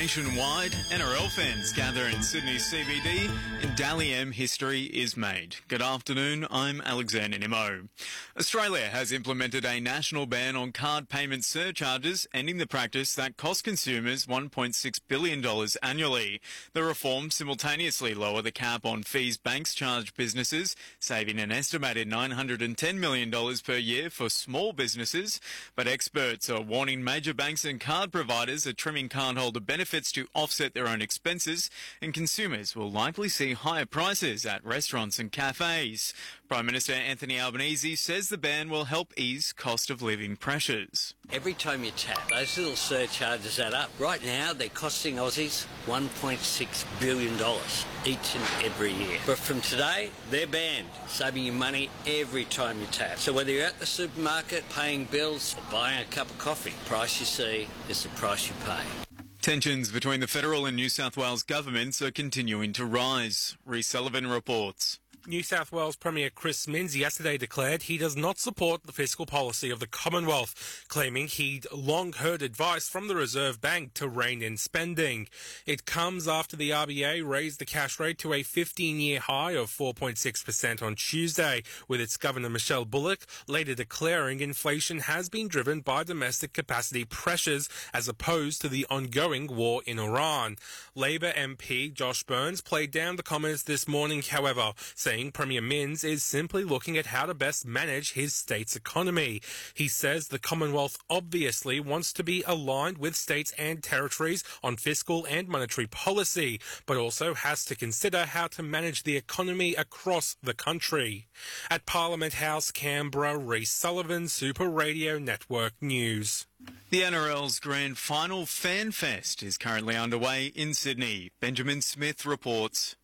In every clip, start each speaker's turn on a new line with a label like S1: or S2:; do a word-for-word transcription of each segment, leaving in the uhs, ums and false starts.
S1: Nationwide, N R L fans gather in Sydney C B D and Dally M history is made. Good afternoon, I'm Alexander Nimmo. Australia has implemented a national ban on card payment surcharges, ending the practice that cost consumers one point six billion dollars annually. The reforms simultaneously lower the cap on fees banks charge businesses, saving an estimated nine hundred ten million dollars per year for small businesses. But experts are warning major banks and card providers are trimming cardholder benefits to offset their own expenses, and consumers will likely see higher prices at restaurants and cafes. Prime Minister Anthony Albanese says the ban will help ease cost of living pressures.
S2: Every time you tap, those little surcharges add up. Right now, they're costing Aussies one point six billion dollars each and every year. But from today, they're banned, saving you money every time you tap. So whether you're at the supermarket, paying bills, or buying a cup of coffee, the price you see is the price you pay.
S1: Tensions between the federal and New South Wales governments are continuing to rise. Rhys Sullivan reports.
S3: New South Wales Premier Chris Minns yesterday declared he does not support the fiscal policy of the Commonwealth, claiming he'd long heard advice from the Reserve Bank to rein in spending. It comes after the R B A raised the cash rate to a fifteen-year high of four point six percent on Tuesday, with its Governor Michelle Bullock later declaring inflation has been driven by domestic capacity pressures as opposed to the ongoing war in Iran. Labor M P Josh Burns played down the comments this morning, however, saying Premier Minns is simply looking at how to best manage his state's economy. He says the Commonwealth obviously wants to be aligned with states and territories on fiscal and monetary policy, but also has to consider how to manage the economy across the country. At Parliament House, Canberra, Rhys Sullivan, Super Radio Network News.
S1: The N R L's Grand Final Fan Fest is currently underway in Sydney. Benjamin Smith reports.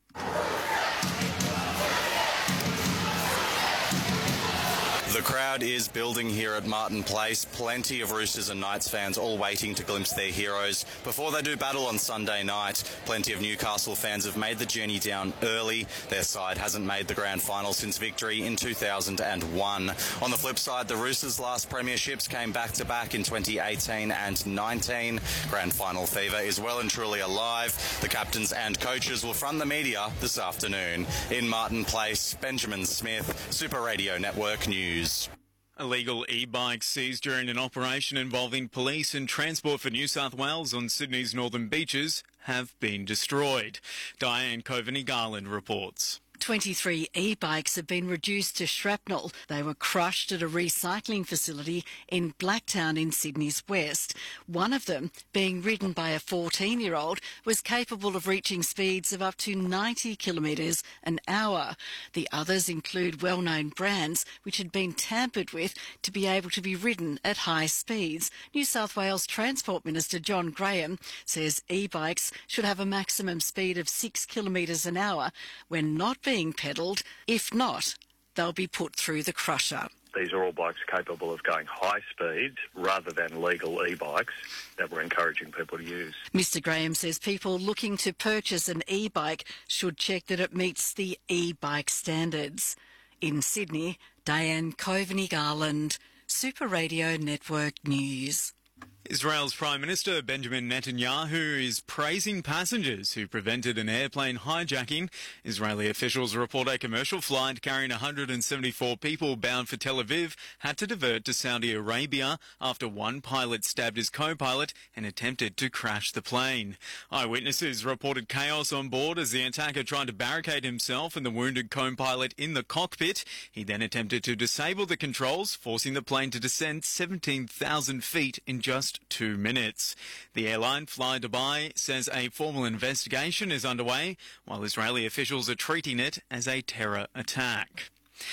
S4: The crowd is building here at Martin Place. Plenty of Roosters and Knights fans all waiting to glimpse their heroes before they do battle on Sunday night. Plenty of Newcastle fans have made the journey down early. Their side hasn't made the grand final since victory in two thousand one. On the flip side, the Roosters' last premierships came back-to-back in twenty eighteen and nineteen. Grand final fever is well and truly alive. The captains and coaches will front the media this afternoon. In Martin Place, Benjamin Smith, Super Radio Network News.
S1: Illegal e-bikes seized during an operation involving police and Transport for New South Wales on Sydney's northern beaches have been destroyed. Diane Coveney-Garland reports.
S5: twenty-three e-bikes have been reduced to shrapnel. They were crushed at a recycling facility in Blacktown in Sydney's west. One of them, being ridden by a fourteen-year-old, was capable of reaching speeds of up to ninety kilometres an hour. The others include well-known brands which had been tampered with to be able to be ridden at high speeds. New South Wales Transport Minister John Graham says e-bikes should have a maximum speed of six kilometres an hour when not being being pedalled. If not, they'll be put through the crusher.
S6: These are all bikes capable of going high speeds rather than legal e-bikes that we're encouraging people to use.
S5: Mister Graham says people looking to purchase an e-bike should check that it meets the e-bike standards. In Sydney, Diane Coveney-Garland, Super Radio Network News.
S1: Israel's Prime Minister Benjamin Netanyahu is praising passengers who prevented an airplane hijacking. Israeli officials report a commercial flight carrying one hundred seventy-four people bound for Tel Aviv had to divert to Saudi Arabia after one pilot stabbed his co-pilot and attempted to crash the plane. Eyewitnesses reported chaos on board as the attacker tried to barricade himself and the wounded co-pilot in the cockpit. He then attempted to disable the controls, forcing the plane to descend seventeen thousand feet in just two minutes. The airline, Fly Dubai, says a formal investigation is underway, while Israeli officials are treating it as a terror attack.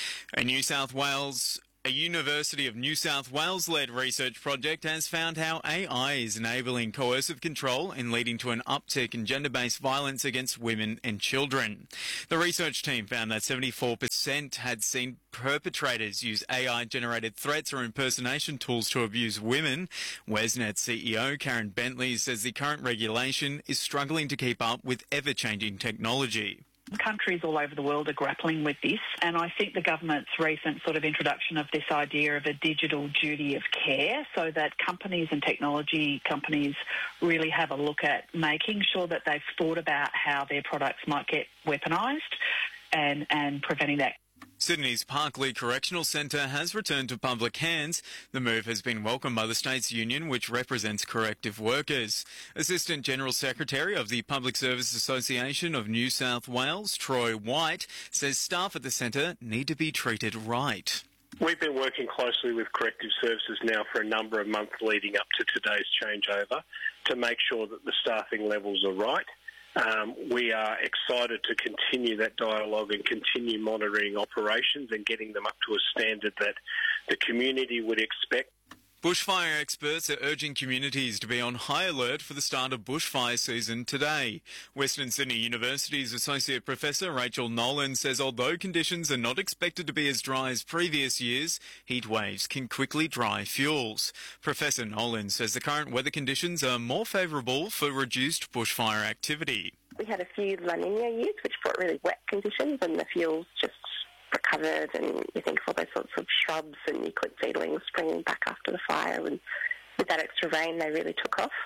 S1: A New South Wales A University of New South Wales-led research project has found how A I is enabling coercive control and leading to an uptick in gender-based violence against women and children. The research team found that seventy-four percent had seen perpetrators use A I-generated threats or impersonation tools to abuse women. WesNet C E O Karen Bentley says the current regulation is struggling to keep up with ever-changing technology.
S7: Countries all over the world are grappling with this, and I think the government's recent sort of introduction of this idea of a digital duty of care, so that companies and technology companies really have a look at making sure that they've thought about how their products might get weaponised and, and preventing that.
S1: Sydney's Parklea Correctional Centre has returned to public hands. The move has been welcomed by the state's union, which represents corrective workers. Assistant General Secretary of the Public Service Association of New South Wales, Troy White, says staff at the centre need to be treated right.
S8: We've been working closely with corrective services now for a number of months leading up to today's changeover to make sure that the staffing levels are right. Um, we are excited to continue that dialogue and continue monitoring operations and getting them up to a standard that the community would expect.
S1: Bushfire experts are urging communities to be on high alert for the start of bushfire season today. Western Sydney University's Associate Professor Rachel Nolan says although conditions are not expected to be as dry as previous years, heat waves can quickly dry fuels. Professor Nolan says the current weather conditions are more favourable for reduced bushfire activity.
S9: We had a few La Nina years which brought really wet conditions and the fuels just recovered, and you think of all those sorts of shrubs and eucalypt seedlings springing back after the fire, and with that extra rain they really took off.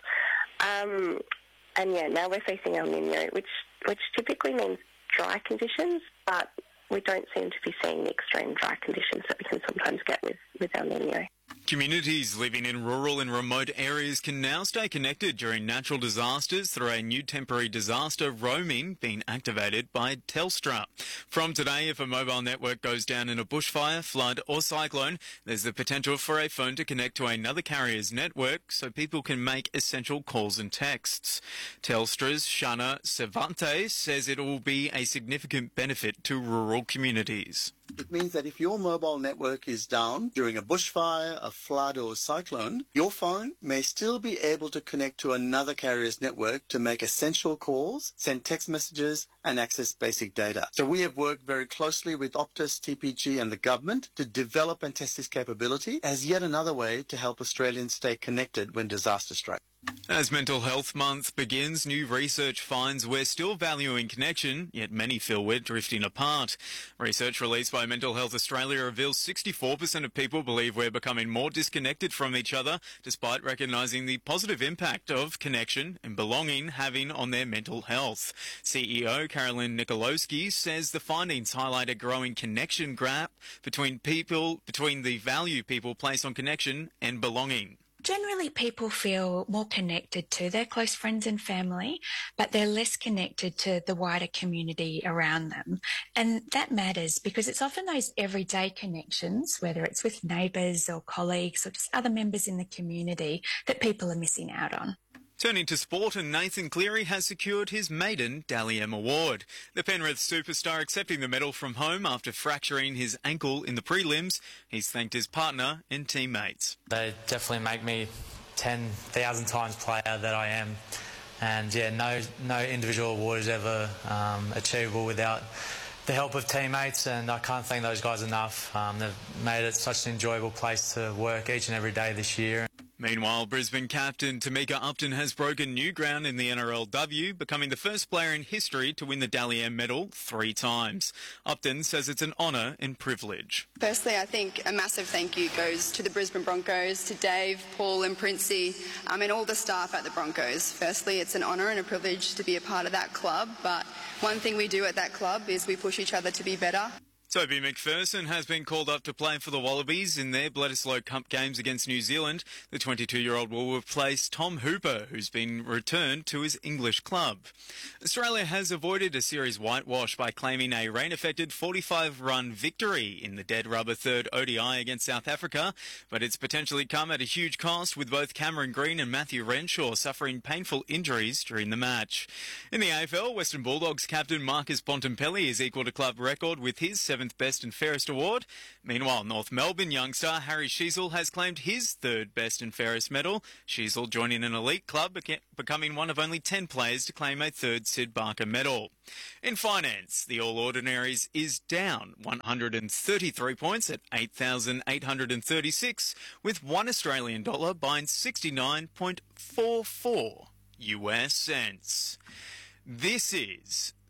S9: Um, and yeah, now we're facing El Nino, which which typically means dry conditions, but we don't seem to be seeing the extreme dry conditions that we can sometimes get with, with El Nino.
S1: Communities living in rural and remote areas can now stay connected during natural disasters through a new temporary disaster roaming being activated by Telstra. From today, if a mobile network goes down in a bushfire, flood or cyclone, there's the potential for a phone to connect to another carrier's network so people can make essential calls and texts. Telstra's Shana Cervantes says it will be a significant benefit to rural communities.
S10: It means that if your mobile network is down during a bushfire, a flood or a cyclone, your phone may still be able to connect to another carrier's network to make essential calls, send text messages and access basic data. So we have worked very closely with Optus, T P G and the government to develop and test this capability as yet another way to help Australians stay connected when disaster strikes.
S1: As Mental Health Month begins, new research finds we're still valuing connection, yet many feel we're drifting apart. Research released by Mental Health Australia reveals sixty-four percent of people believe we're becoming more disconnected from each other, despite recognising the positive impact of connection and belonging having on their mental health. C E O Carolyn Nikolowski says the findings highlight a growing connection gap between people, between the value people place on connection and belonging.
S11: Generally, people feel more connected to their close friends and family, but they're less connected to the wider community around them. And that matters because it's often those everyday connections, whether it's with neighbours or colleagues or just other members in the community, that people are missing out on.
S1: Turning to sport, and Nathan Cleary has secured his maiden Dally M Award. The Penrith superstar accepting the medal from home after fracturing his ankle in the prelims. He's thanked his partner and teammates.
S12: They definitely make me ten thousand times player that I am. And yeah, no, no individual award is ever um, achievable without the help of teammates, and I can't thank those guys enough. Um, they've made it such an enjoyable place to work each and every day this year.
S1: Meanwhile, Brisbane captain Tamika Upton has broken new ground in the N R L W, becoming the first player in history to win the Dally M medal three times. Upton says it's an honour and privilege.
S13: Firstly, I think a massive thank you goes to the Brisbane Broncos, to Dave, Paul and Princey, um, and all the staff at the Broncos. Firstly, it's an honour and a privilege to be a part of that club, but one thing we do at that club is we push each other to be better.
S1: Toby McPherson has been called up to play for the Wallabies in their Bledisloe Cup games against New Zealand. The twenty-two-year-old will replace Tom Hooper, who's been returned to his English club. Australia has avoided a series whitewash by claiming a rain-affected forty-five run victory in the dead rubber third O D I against South Africa, but it's potentially come at a huge cost, with both Cameron Green and Matthew Renshaw suffering painful injuries during the match. In the A F L, Western Bulldogs captain Marcus Bontempelli has equalled a club record with his seventh Best and Fairest award. Meanwhile, North Melbourne youngster Harry Sheezel has claimed his third Best and Fairest medal. Sheezel joining an elite club, beca- becoming one of only ten players to claim a third Sid Barker medal. In finance, the All Ordinaries is down one hundred thirty-three points at eight thousand eight hundred thirty-six, with one Australian dollar buying sixty-nine point four four U S cents. This is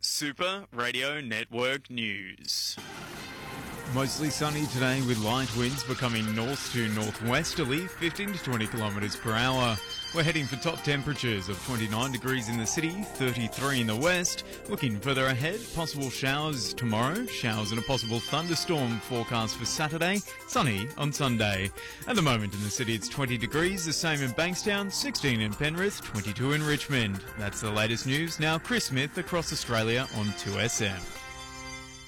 S1: Super Radio Network News. Mostly sunny today with light winds becoming north to northwesterly, fifteen to twenty kilometres per hour. We're heading for top temperatures of twenty-nine degrees in the city, thirty-three in the west. Looking further ahead, possible showers tomorrow, showers and a possible thunderstorm forecast for Saturday, sunny on Sunday. At the moment in the city it's twenty degrees, the same in Bankstown, sixteen in Penrith, twenty-two in Richmond. That's the latest news. Now Chris Smith across Australia on two S M.